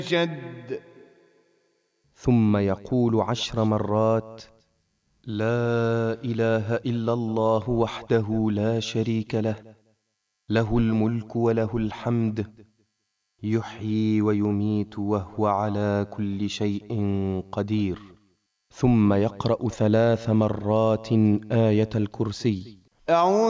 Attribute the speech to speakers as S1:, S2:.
S1: شد.
S2: ثم يقول 10 مرات: لا إله إلا الله وحده لا شريك له، له الملك وله الحمد، يحيي ويميت وهو على كل شيء قدير. ثم يقرأ 3 مرات آية الكرسي.
S1: أعوذ